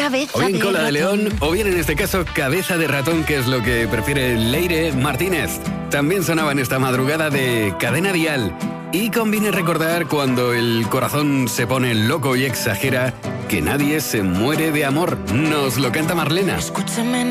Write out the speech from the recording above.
Cabeza o bien de cola de ratón. león, o bien en este caso cabeza de ratón, que es lo que prefiere Leire Martínez. También sonaba en esta madrugada de Cadena Dial. Y conviene recordar cuando el corazón se pone loco y exagera que nadie se muere de amor. Nos lo canta Marlena. Escúchame.